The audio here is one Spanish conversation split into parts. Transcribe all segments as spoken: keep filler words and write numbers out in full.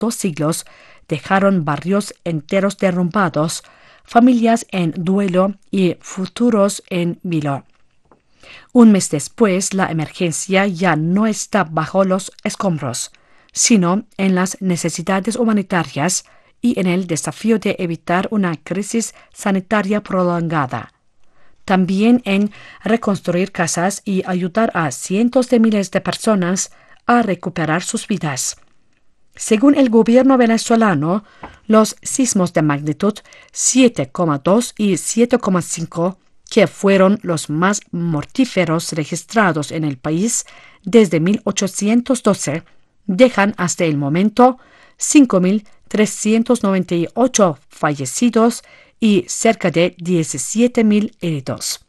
dos siglos dejaron barrios enteros derrumbados, familias en duelo y futuros en vilo. Un mes después, la emergencia ya no está bajo los escombros, sino en las necesidades humanitarias y en el desafío de evitar una crisis sanitaria prolongada. También en reconstruir casas y ayudar a cientos de miles de personas a recuperar sus vidas. Según el gobierno venezolano, los sismos de magnitud siete coma dos y siete coma cinco, que fueron los más mortíferos registrados en el país desde mil ochocientos doce, dejan hasta el momento cinco mil trescientos noventa y ocho fallecidos y cerca de diecisiete mil heridos.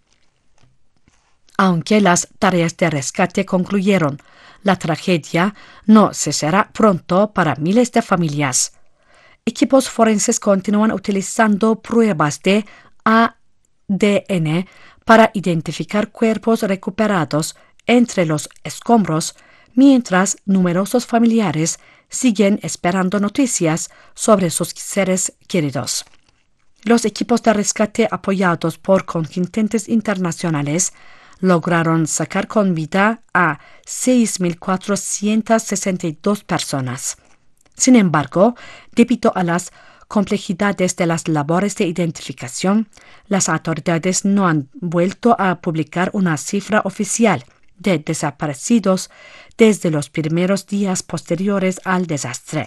Aunque las tareas de rescate concluyeron, la tragedia no cesará pronto para miles de familias. Equipos forenses continúan utilizando pruebas de A D N para identificar cuerpos recuperados entre los escombros, mientras numerosos familiares siguen esperando noticias sobre sus seres queridos. Los equipos de rescate apoyados por contingentes internacionales lograron sacar con vida a seis mil cuatrocientas sesenta y dos personas. Sin embargo, debido a las complejidades de las labores de identificación, las autoridades no han vuelto a publicar una cifra oficial de desaparecidos desde los primeros días posteriores al desastre.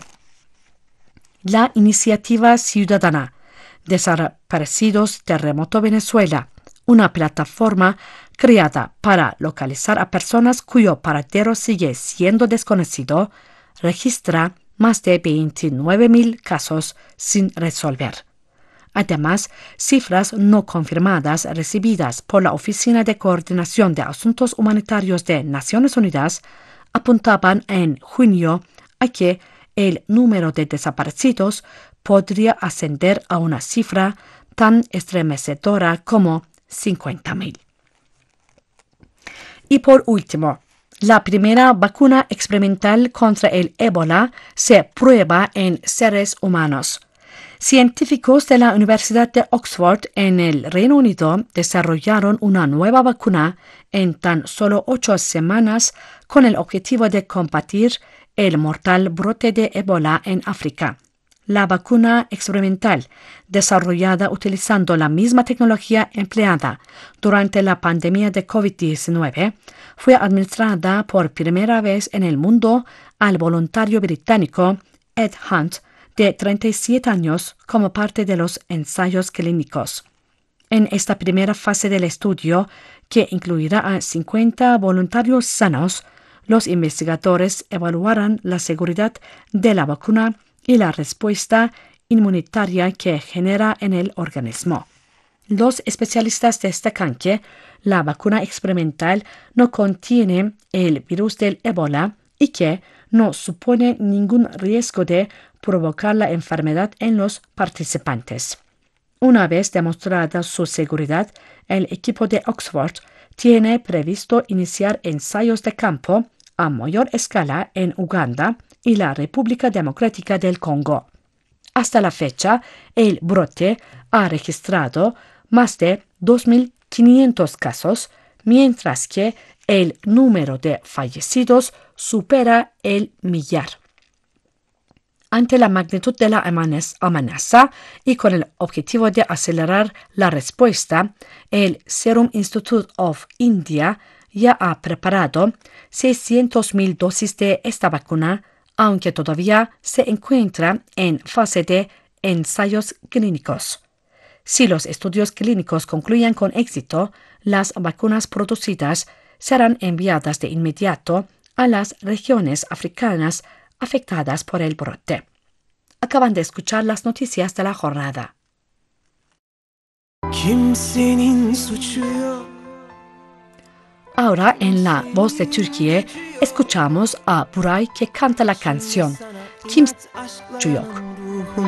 La iniciativa ciudadana Desaparecidos Terremoto Venezuela, una plataforma creada para localizar a personas cuyo paradero sigue siendo desconocido, registra más de veintinueve mil casos sin resolver. Además, cifras no confirmadas recibidas por la Oficina de Coordinación de Asuntos Humanitarios de Naciones Unidas apuntaban en junio a que el número de desaparecidos podría ascender a una cifra tan estremecedora como cincuenta mil. Y por último, la primera vacuna experimental contra el ébola se prueba en seres humanos. Científicos de la Universidad de Oxford en el Reino Unido desarrollaron una nueva vacuna en tan solo ocho semanas con el objetivo de combatir el mortal brote de ébola en África. La vacuna experimental, desarrollada utilizando la misma tecnología empleada durante la pandemia de COVID diecinueve, fue administrada por primera vez en el mundo al voluntario británico Ed Hunt, de treinta y siete años, como parte de los ensayos clínicos. En esta primera fase del estudio, que incluirá a cincuenta voluntarios sanos, los investigadores evaluarán la seguridad de la vacuna y la respuesta inmunitaria que genera en el organismo. Los especialistas destacan que la vacuna experimental no contiene el virus del ébola y que no supone ningún riesgo de provocar la enfermedad en los participantes. Una vez demostrada su seguridad, el equipo de Oxford tiene previsto iniciar ensayos de campo a mayor escala en Uganda y la República Democrática del Congo. Hasta la fecha, el brote ha registrado más de dos mil quinientos casos, mientras que el número de fallecidos supera el millar. Ante la magnitud de la amenaza y con el objetivo de acelerar la respuesta, el Serum Institute of India ya ha preparado seiscientas mil dosis de esta vacuna, aunque todavía se encuentra en fase de ensayos clínicos. Si los estudios clínicos concluyen con éxito, las vacunas producidas serán enviadas de inmediato a las regiones africanas afectadas por el brote. Acaban de escuchar las noticias de la jornada. Ahora, en La Voz de Türkiye, escuchamos a Buray que canta la canción Kimse Yok.